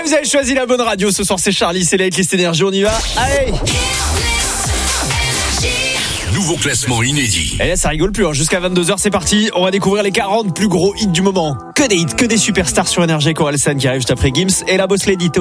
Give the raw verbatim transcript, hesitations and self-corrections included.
vous avez choisi la bonne radio. Ce soir, c'est Charlie, c'est la Hitlist Énergie. On y va. Allez. Nouveau classement inédit. Et là, ça rigole plus. Hein. Jusqu'à vingt-deux heures, c'est parti. On va découvrir les quarante plus gros hits du moment. Que des hits, que des superstars sur Énergie. Orelsan qui arrive juste après Gims et la Boss Lady.